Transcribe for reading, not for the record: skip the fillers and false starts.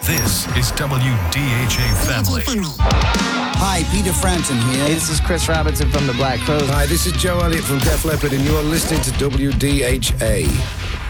This is WDHA Family. Hi, Peter Frampton here. Hey, this is Chris Robinson from the Black Crowes. Hi, this is Joe Elliott from Def Leppard, and you're listening to WDHA.